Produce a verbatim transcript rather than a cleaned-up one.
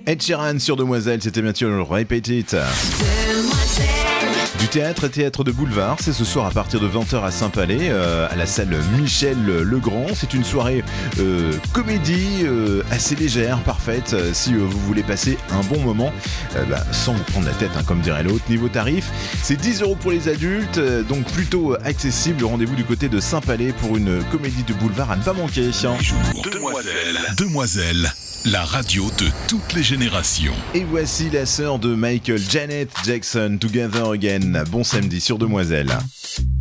Ed Sheeran sur Demoiselle, c'était bien sûr Repeat It. Du théâtre, théâtre de boulevard, c'est ce soir à partir de vingt heures à Saint-Palais, euh, à la salle Michel Legrand. C'est une soirée euh, comédie euh, assez légère, parfaite, euh, si euh, vous voulez passer un bon moment, euh, bah, sans vous prendre la tête, hein, comme dirait l'autre. Niveau tarif, c'est dix euros pour les adultes, euh, donc plutôt accessible. Rendez-vous du côté de Saint-Palais pour une comédie de boulevard à ne pas manquer. Demoiselle, Demoiselle, la radio de toutes les générations. Et voici la sœur de Michael, Janet Jackson, Together Again. Bon samedi sur Demoiselle.